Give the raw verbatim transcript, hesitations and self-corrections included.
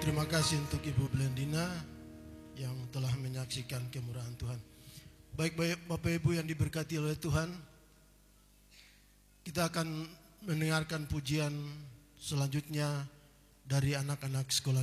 Terima kasih untuk Ibu Blendina yang telah menyaksikan kemurahan Tuhan. Baik-baik Bapak Ibu yang diberkati oleh Tuhan, kita akan mendengarkan pujian selanjutnya dari anak-anak sekolah